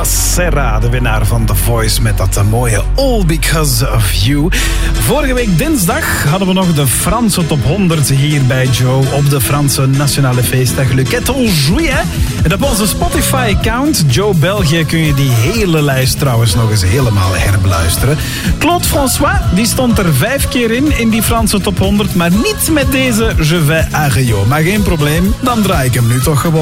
was Serra, de winnaar van The Voice, met dat mooie All Because of You. Vorige week dinsdag hadden we nog de Franse top 100 hier bij Joe op de Franse nationale feestdag Le 14 juillet. En op onze Spotify-account, Joe België, kun je die hele lijst trouwens nog eens helemaal herbeluisteren. Claude François, die stond er 5 keer in die Franse top 100, maar niet met deze Je vais à Rio. Maar geen probleem, dan draai ik hem nu toch gewoon.